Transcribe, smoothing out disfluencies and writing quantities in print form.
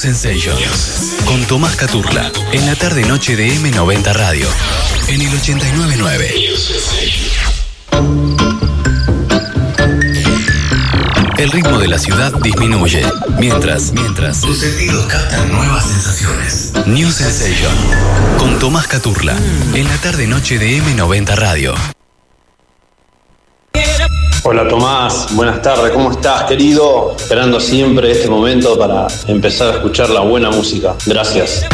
Sensation. Con Tomás Caturla. En la tarde-noche de M90 Radio. En el 89.9. El ritmo de la ciudad disminuye. Mientras tus sentidos captan nuevas sensaciones. New Sensation. Con Tomás Caturla. En la tarde-noche de M90 Radio. Hola Tomás, buenas tardes, ¿cómo estás, querido? Esperando siempre este momento para empezar a escuchar la buena música. Gracias.